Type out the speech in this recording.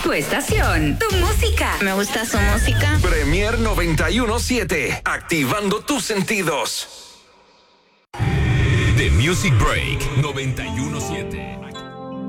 Tu estación, tu música. Me gusta su música. Premier 91.7, activando tus sentidos. The Music Break 91.7.